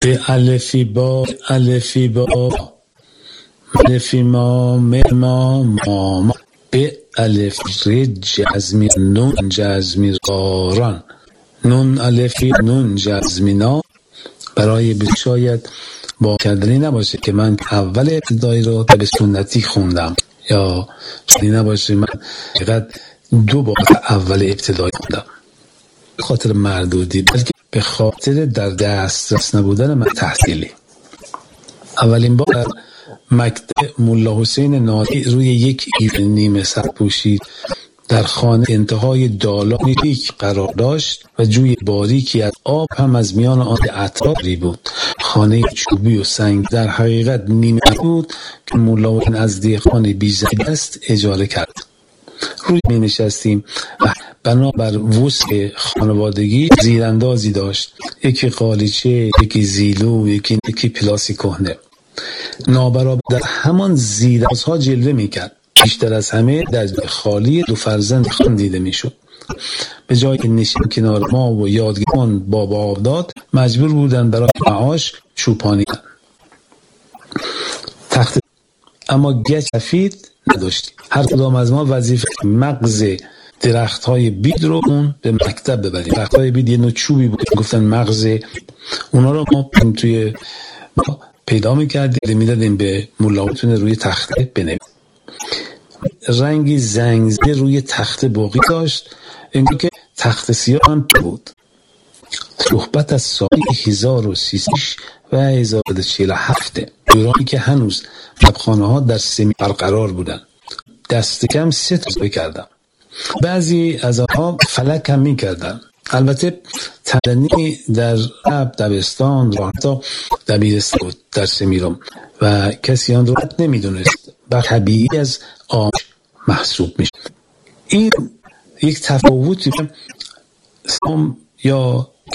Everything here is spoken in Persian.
به الفی با الفی با الفی ما ما به الف ر جزمی نون جزمی راران نون الفی نون جزمی نا. برای شاید با کردنی نباشه که من اول ابتدایی رو به سنتی خوندم، یا چنین نباشه من فقط 2 بار اول ابتدایی خوندم به خاطر مردودی، بلکه به خاطر در دسترس نبودن من تحصیلی. اولین بار مکتب ملا حسین نادی روی یک ایوان نیمه سرپوشی در خانه انتهای دالانی ریک قرار داشت و جوی باریکی از آب هم از میان آن اطرافی بود. خانه چوبی و سنگ در حقیقت نیمه بود که ملا حسین از دیخان بی‌زدست اجاره کرد. روی می نشستیم و بنابر وسع خانوادگی زیراندازی داشت، یکی قالیچه، یکی زیلو، یکی پلاسی کهنه. نابرابر در همان زیرازها جلوه می کرد. بیشتر از همه در خالی 2 فرزند خان دیده می شد. به جای نشین کنار ما و یادگیران بابا آبداد مجبور بودن برای معاش چوپانی کنن. تخت اما گچ سفید نداشتیم. هر کدام از ما وظیفه مغز درخت‌های بید رو به مکتب ببریم. درخت‌های بید یه نوع چوبی بود، گفتن مغز، اونا رو ما توی پیدا می‌کردیم، می‌دادیم به ملا حسین روی تخته بنویسه. رنگی زنگزده روی تخت باقی داشت، انگار که تخت سیاه هم بود. صحبت از سال 1306 و 1347، دورانی که هنوز کتابخانه‌ها در سمی برقرار بودن. دست کم 3 تا بکردم. بعضی از آنها فلک هم می‌کردن. البته تمدنی در دبستان و حتی دبیرستان بود در سمیرم و کسی آن رو نمی‌دونست و طبیعی از آن محسوب میشه. این یک تفاوتی یا